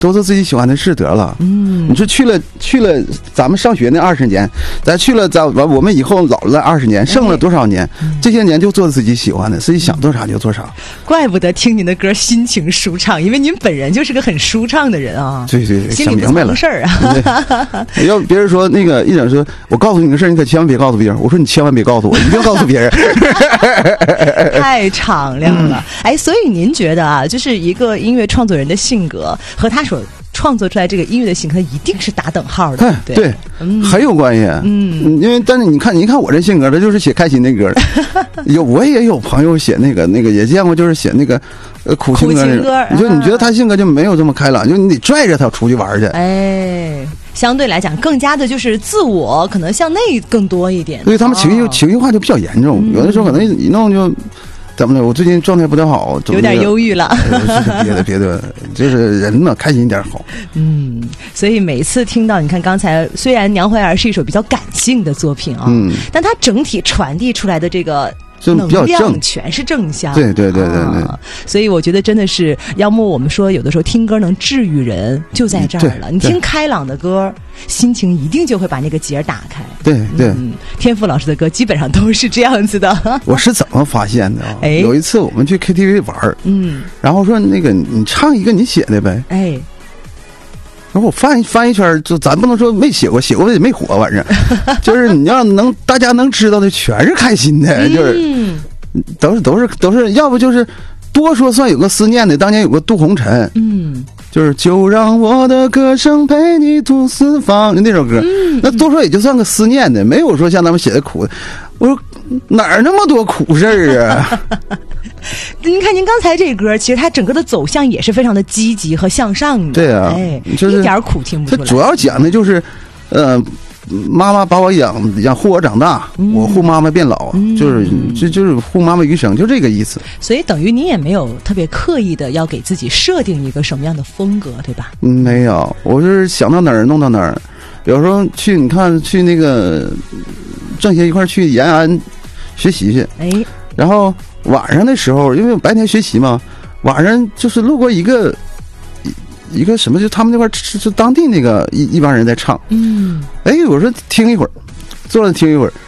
都是自己喜欢的事得了。你说去了咱们上学那20年，咱去了我们以后老了20年，剩了多少年？这些年就做自己喜欢的，自己想做啥就做啥。 怪不得听您的歌心情舒畅，因为您本人就是个很舒畅的人啊。 对对对， 心里不藏事儿啊。 要别人说那个一整说，我告诉你个事儿，你可千万别告诉别人。我说你千万别告诉我，一定告诉别人。 太敞亮了。所以您觉得啊，就是一个音乐创作人的性格和他所创作出来这个音乐的性格一定是打等号的。 对，很有关系。因为但是你看我这性格，他就是写开心的歌。我也有朋友写那个也见过，就是写那个苦情歌那种。你觉得他性格就没有这么开朗，就你得拽着他出去玩去。 相对来讲更加的就是自我，可能向内更多一点。 所以他们情绪化就比较严重，有的时候可能一弄就怎么的，我最近状态不太好， 有点忧郁了。 别的，就是人嘛，开心一点好。 所以每次听到，你看刚才虽然《娘怀儿》是一首比较感性的作品啊，但它整体传递出来的这个能量全是正向。 对。 所以我觉得真的是，要么我们说有的时候听歌能治愈人，就在这儿了。你听开朗的歌，心情一定就会把那个结打开。 对。 天赋老师的歌基本上都是这样子的。 我是怎么发现的啊？有一次我们去 KTV 玩，然后说那个你唱一个你写的呗。然后我翻一圈，就咱不能说没写过也没火，反正就是你要大家能知道的全是开心的，就是都是，要不就是多说算有个思念的。当年有个杜红尘，就是就让我的歌声陪你度四方那首歌，那多说也就算个思念的，没有说像他们写的苦的。我说哪儿那么多苦事儿啊？ 您看您刚才这歌，其实它整个的走向也是非常的积极和向上的。 对啊，就是一点苦听不出来。 它主要讲的就是，妈妈把我护我长大，我护妈妈变老，就是护妈妈余生，就这个意思。 所以等于你也没有特别刻意的要给自己设定一个什么样的风格，对吧？ 没有，我是想到哪儿弄到哪儿。有时候去那个政协一块去延安学习去，然后晚上的时候，因为白天学习嘛，晚上就是路过一个什么，就他们那块是当地那个一帮人在唱，我说听一会儿，坐着听一会儿，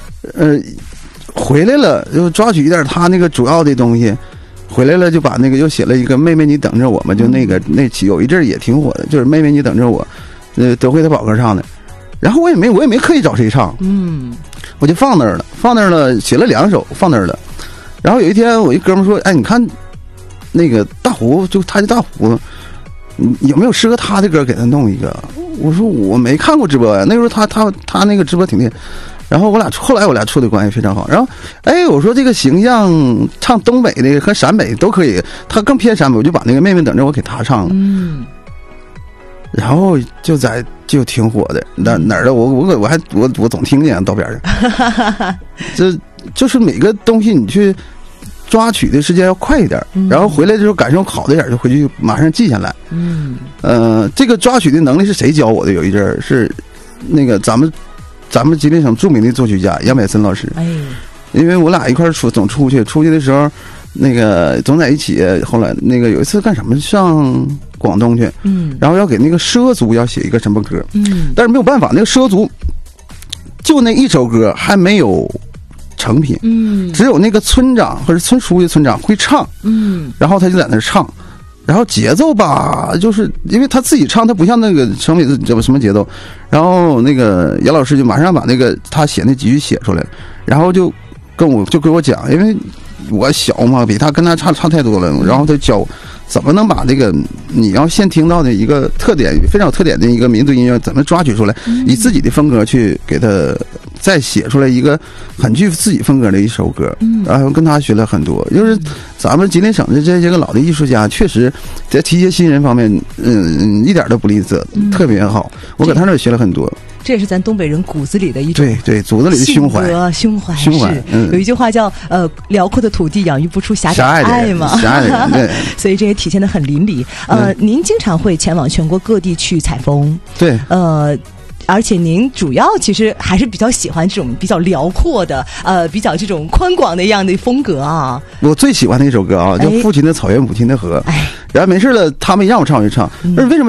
回来了就抓取一点他那个主要的东西，回来了就把那个又写了一个妹妹你等着我嘛，就那有一阵也挺火的，就是妹妹你等着我，德惠的宝歌唱的。然后我也没刻意找谁唱，我就放那儿了，写了2首放那儿了。然后有一天我一哥们说，你看那个大胡，就他的大胡，有没有适合他的歌给他弄一个？我说我没看过直播呀，那时候他那个直播挺厉害。然后后来我俩处的关系非常好。然后我说这个形象唱东北的和陕北都可以，他更偏陕北，我就把那个妹妹等着我给他唱了。然后就挺火的，哪儿的我总听见道边上，就是每个东西你去抓取的时间要快一点，然后回来的时候感受好一点，就回去马上记下来。这个抓取的能力是谁教我的？有一阵儿是那个咱们吉林省著名的作曲家杨百森老师。因为我俩一块总出去的时候，那个总在一起。后来那个有一次干什么上广东去，然后要给那个畲族要写一个什么歌，但是没有办法，那个畲族就那一首歌还没有成品，只有那个村长或者村书记村长会唱，然后他就在那唱，然后节奏吧，就是因为他自己唱，他不像那个成品什么节奏，然后那个杨老师就马上把那个他写那几句写出来，然后就跟我讲，因为我小嘛，比他跟他差太多了，然后他教怎么能把这个你要先听到的一个特点非常有特点的一个民族音乐怎么抓取出来，以自己的风格去给他再写出来一个很具自己风格的一首歌。然后跟他学了很多，就是咱们吉林省的这些个老的艺术家确实在提携新人方面一点都不吝啬，特别好，我搁他那儿学了很多。 这也是咱东北人骨子里的一种， 对，骨子里的胸怀。 有一句话叫辽阔的土地养育不出狭窄的爱嘛， 狭隘的对。 所以这也体现得很淋漓。您经常会前往全国各地去采风， 对， 而且您主要其实还是比较喜欢这种比较辽阔的比较这种宽广的一样的风格啊。 我最喜欢的一首歌啊，叫《父亲的草原母亲的河》。 哎， 然后没事了，他们让我唱我就唱。为什么